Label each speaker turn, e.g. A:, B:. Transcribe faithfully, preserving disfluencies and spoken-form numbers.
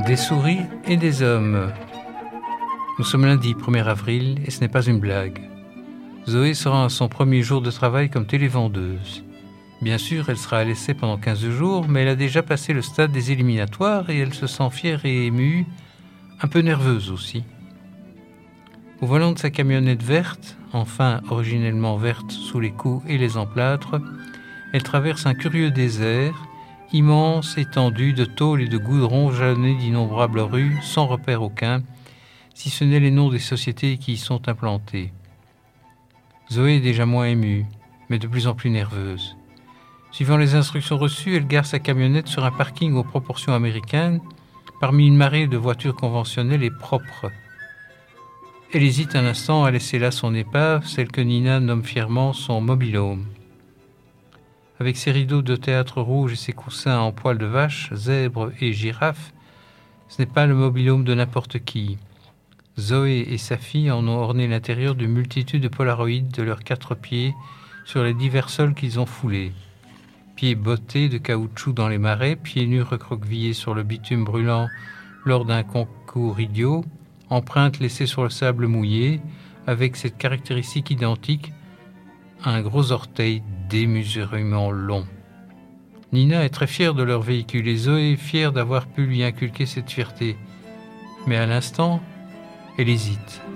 A: Des souris et des hommes. Nous sommes lundi premier avril et ce n'est pas une blague. Zoé sera à son premier jour de travail comme télévendeuse. Bien sûr, elle sera à l'essai pendant quinze jours, mais elle a déjà passé le stade des éliminatoires et elle se sent fière et émue, un peu nerveuse aussi. Au volant de sa camionnette verte, enfin originellement verte sous les coups et les emplâtres, elle traverse un curieux désert, immense étendue de tôle et de goudron jalonnée d'innombrables rues, sans repère aucun, si ce n'est les noms des sociétés qui y sont implantées. Zoé est déjà moins émue, mais de plus en plus nerveuse. Suivant les instructions reçues, elle gare sa camionnette sur un parking aux proportions américaines, parmi une marée de voitures conventionnelles et propres. Elle hésite un instant à laisser là son épave, celle que Nina nomme fièrement son mobil-home. Avec ses rideaux de théâtre rouge et ses coussins en poils de vache, zèbre et girafe, ce n'est pas le mobil-home de n'importe qui. Zoé et sa fille en ont orné l'intérieur d'une multitude de polaroïdes de leurs quatre pieds sur les divers sols qu'ils ont foulés. Pieds bottés de caoutchouc dans les marais, pieds nus recroquevillés sur le bitume brûlant lors d'un concours idiot, empreintes laissées sur le sable mouillé, avec cette caractéristique identique, un gros orteil démesurément long. Nina est très fière de leur véhicule et Zoé est fière d'avoir pu lui inculquer cette fierté. Mais à l'instant, elle hésite.